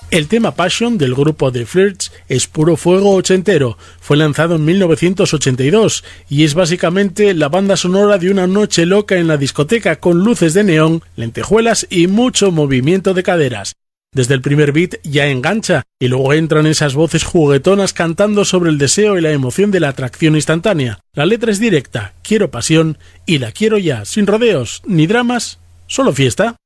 El tema Passion del grupo The Flirts es puro fuego ochentero. Fue lanzado en 1982 y es básicamente la banda sonora de una noche loca en la discoteca con luces de neón, lentejuelas y mucho movimiento de caderas. Desde el primer beat ya engancha y luego entran esas voces juguetonas cantando sobre el deseo y la emoción de la atracción instantánea. La letra es directa, quiero pasión y la quiero ya, sin rodeos ni dramas, solo fiesta.